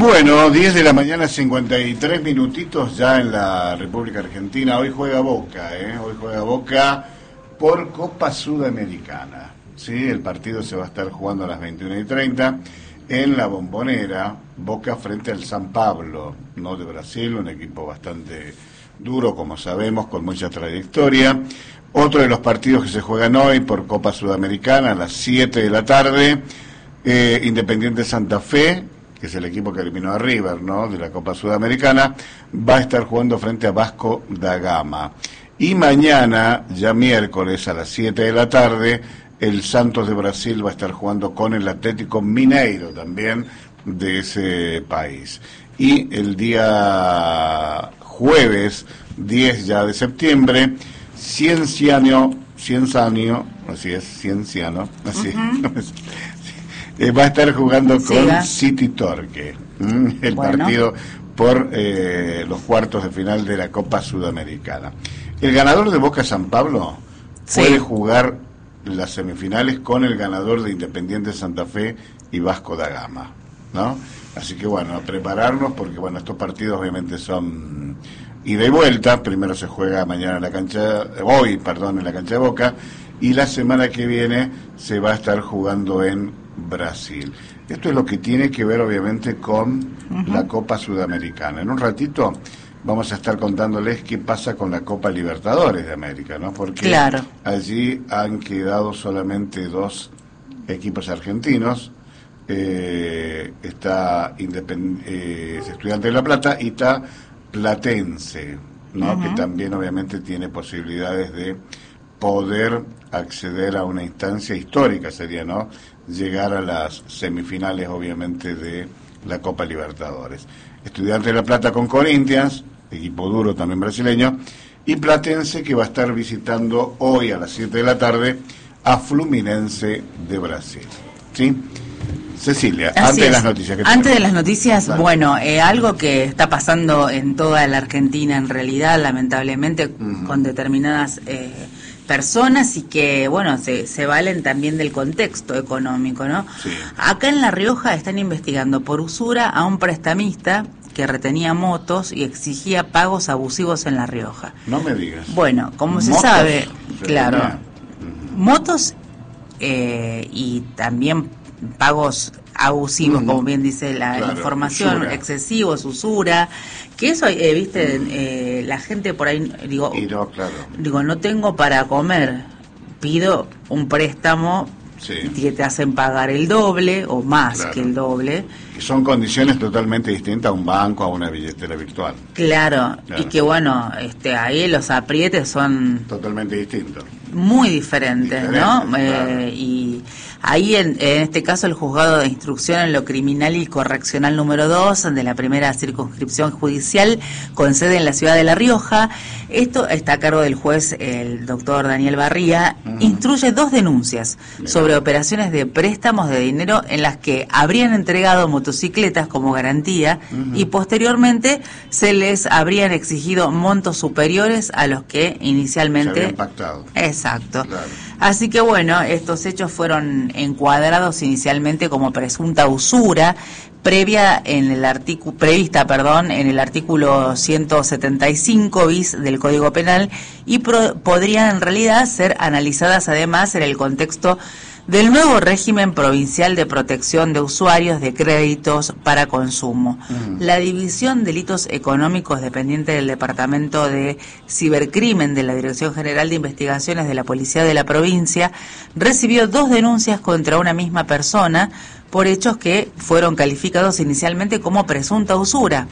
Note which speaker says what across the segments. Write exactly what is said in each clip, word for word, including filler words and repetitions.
Speaker 1: Bueno, diez de la mañana, cincuenta y tres minutitos ya en la República Argentina. Hoy juega Boca, ¿eh? Hoy juega Boca por Copa Sudamericana. Sí, el partido se va a estar jugando a las veintiuna y treinta en la Bombonera. Boca frente al San Pablo, no de Brasil, un equipo bastante duro, como sabemos, con mucha trayectoria. Otro de los partidos que se juegan hoy por Copa Sudamericana a las siete de la tarde, eh, Independiente Santa Fe, que es el equipo que eliminó a River, ¿no?, de la Copa Sudamericana, va a estar jugando frente a Vasco da Gama. Y mañana, ya miércoles a las siete de la tarde, el Santos de Brasil va a estar jugando con el Atlético Mineiro, también de ese país. Y el día jueves, diez ya de septiembre, Cienciano, Cienzano, así es, Cienciano, así uh-huh. Eh, va a estar jugando con Siga. City Torque, ¿m? el bueno. partido por eh, los cuartos de final de la Copa Sudamericana. El ganador de Boca San Pablo sí. puede jugar las semifinales con el ganador de Independiente Santa Fe y Vasco da Gama, ¿no? Así que bueno, a prepararnos porque bueno, estos partidos obviamente son ida y vuelta. Primero se juega mañana en la cancha, hoy, perdón, en la cancha de Boca, y la semana que viene se va a estar jugando en Brasil. Esto es lo que tiene que ver obviamente con uh-huh. la Copa Sudamericana. En un ratito vamos a estar contándoles qué pasa con la Copa Libertadores de América, ¿no? Porque claro. allí han quedado solamente dos equipos argentinos. Eh, está Independ- eh, Estudiante de La Plata y está Platense, ¿no? Uh-huh. Que también obviamente tiene posibilidades de poder acceder a una instancia histórica, sería, ¿no?, llegar a las semifinales, obviamente, de la Copa Libertadores. Estudiante de La Plata con Corinthians, equipo duro también brasileño, y Platense, que va a estar visitando hoy a las siete de la tarde a Fluminense de Brasil. ¿Sí? Cecilia, Así antes es. de las noticias. Que
Speaker 2: antes
Speaker 1: tenemos.
Speaker 2: de las noticias, Dale. bueno, eh, algo que está pasando en toda la Argentina, en realidad, lamentablemente, uh-huh. con determinadas eh, personas y que, bueno, se, se valen también del contexto económico, ¿no? Sí. Acá en La Rioja están investigando por usura a un prestamista que retenía motos y exigía pagos abusivos en La Rioja.
Speaker 1: No me digas.
Speaker 2: Bueno, como
Speaker 1: motos,
Speaker 2: se sabe,
Speaker 1: se
Speaker 2: claro,
Speaker 1: uh-huh.
Speaker 2: motos eh, y también pagos abusivos, uh-huh. como bien dice la claro, información, usura. excesivos, usura, que eso, eh, viste, eh, la gente por ahí, digo,
Speaker 1: y no, claro.
Speaker 2: digo, no tengo para comer, pido un préstamo sí. que te hacen pagar el doble o más claro. que el doble.
Speaker 1: Son condiciones totalmente distintas a un banco, a una billetera virtual.
Speaker 2: Claro, claro. y que bueno, este, ahí los aprietes son
Speaker 1: totalmente distintos.
Speaker 2: Muy diferentes, Diferente, ¿no? Claro. Eh, y ahí, en, en este caso, el Juzgado de Instrucción en lo Criminal y Correccional número dos de la primera circunscripción judicial, con sede en la ciudad de La Rioja, esto está a cargo del juez, el doctor Daniel Barría, uh-huh. instruye dos denuncias Bien. sobre operaciones de préstamos de dinero en las que habrían entregado motocicletas como garantía uh-huh. y posteriormente se les habrían exigido montos superiores a los que inicialmente...
Speaker 1: Se habían pactado.
Speaker 2: Exacto. Claro. Así que bueno, estos hechos fueron encuadrados inicialmente como presunta usura previa en el artículo prevista, perdón, en el artículo ciento setenta y cinco bis del Código Penal y pro, podrían en realidad ser analizadas además en el contexto del nuevo régimen provincial de protección de usuarios de créditos para consumo. Uh-huh. La División Delitos Económicos dependiente del Departamento de Cibercrimen de la Dirección General de Investigaciones de la Policía de la provincia recibió dos denuncias contra una misma persona por hechos que fueron calificados inicialmente como presunta usura,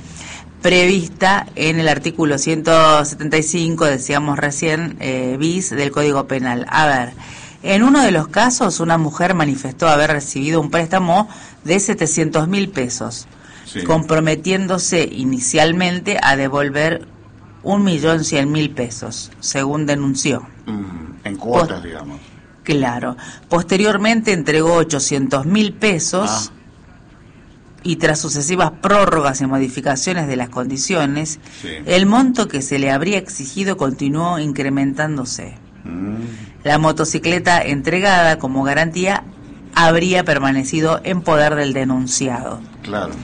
Speaker 2: prevista en el artículo ciento setenta y cinco, decíamos recién, eh, bis del Código Penal. A ver, en uno de los casos, una mujer manifestó haber recibido un préstamo de setecientos mil pesos, sí. comprometiéndose inicialmente a devolver un millón cien mil pesos, según denunció.
Speaker 1: Mm, en cuotas, Post- digamos.
Speaker 2: Claro. Posteriormente entregó ochocientos mil pesos ah. y tras sucesivas prórrogas y modificaciones de las condiciones, sí. el monto que se le habría exigido continuó incrementándose. Mm. La motocicleta entregada como garantía habría permanecido en poder del denunciado.
Speaker 1: Claro.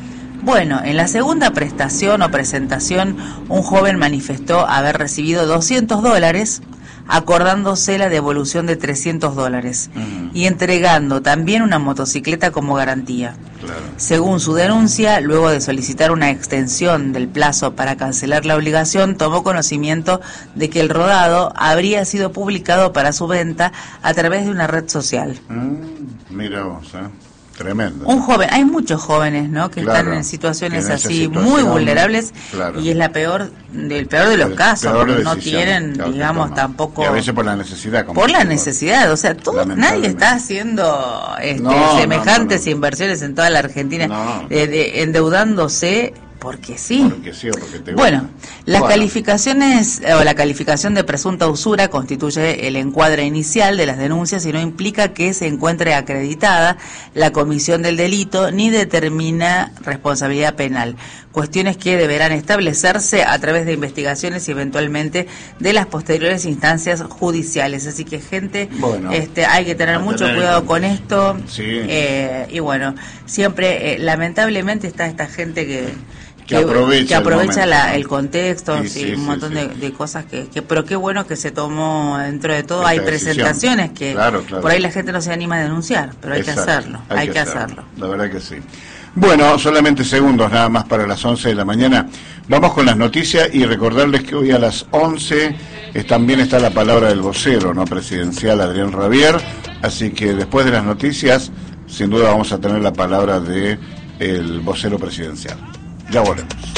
Speaker 2: Bueno, en la segunda prestación o presentación, un joven manifestó haber recibido doscientos dólares, acordándose la devolución de trescientos dólares uh-huh. y entregando también una motocicleta como garantía.
Speaker 1: Claro.
Speaker 2: Según su denuncia, luego de solicitar una extensión del plazo para cancelar la obligación, tomó conocimiento de que el rodado habría sido publicado para su venta a través de una red social.
Speaker 1: Mm, mira vos, ¿eh? Tremendo.
Speaker 2: Un joven, hay muchos jóvenes, ¿no? Que
Speaker 1: claro,
Speaker 2: están en situaciones
Speaker 1: en
Speaker 2: así
Speaker 1: situación,
Speaker 2: muy vulnerables
Speaker 1: claro.
Speaker 2: y es la peor, el peor de los
Speaker 1: el
Speaker 2: casos,
Speaker 1: peor
Speaker 2: porque
Speaker 1: decisión,
Speaker 2: no tienen,
Speaker 1: claro,
Speaker 2: digamos, tampoco.
Speaker 1: Y a veces por la necesidad. Como
Speaker 2: por la necesidad, o sea, todo, nadie está haciendo este,
Speaker 1: no,
Speaker 2: semejantes
Speaker 1: no, no, no.
Speaker 2: inversiones en toda la Argentina,
Speaker 1: no.
Speaker 2: de, de, endeudándose. Porque sí.
Speaker 1: Porque sí o porque te
Speaker 2: bueno,
Speaker 1: gusta.
Speaker 2: las
Speaker 1: bueno.
Speaker 2: calificaciones o la calificación de presunta usura constituye el encuadre inicial de las denuncias y no implica que se encuentre acreditada la comisión del delito ni determina responsabilidad penal. Cuestiones que deberán establecerse a través de investigaciones y eventualmente de las posteriores instancias judiciales. Así que, gente,
Speaker 1: bueno,
Speaker 2: este, hay que tener mucho tener cuidado con, con esto.
Speaker 1: Sí.
Speaker 2: Eh, y bueno, siempre, eh, lamentablemente, está esta gente que
Speaker 1: que aprovecha,
Speaker 2: que aprovecha
Speaker 1: el, momento,
Speaker 2: la,
Speaker 1: ¿no?
Speaker 2: el contexto,
Speaker 1: sí,
Speaker 2: sí,
Speaker 1: sí,
Speaker 2: un
Speaker 1: sí,
Speaker 2: montón
Speaker 1: sí.
Speaker 2: De, de cosas que, que, pero qué bueno que se tomó dentro de todo.
Speaker 1: Esta
Speaker 2: hay
Speaker 1: decisión.
Speaker 2: presentaciones que
Speaker 1: claro, claro.
Speaker 2: por ahí la gente no se anima a denunciar, pero hay
Speaker 1: Exacto,
Speaker 2: que hacerlo, hay, hay que hacerlo. hacerlo.
Speaker 1: La verdad que sí. Bueno, solamente segundos nada más para las once de la mañana. Vamos con las noticias y recordarles que hoy a las once eh, también está la palabra del vocero no presidencial Adrián Rabier, así que después de las noticias, sin duda vamos a tener la palabra de el vocero presidencial. Ya volvemos.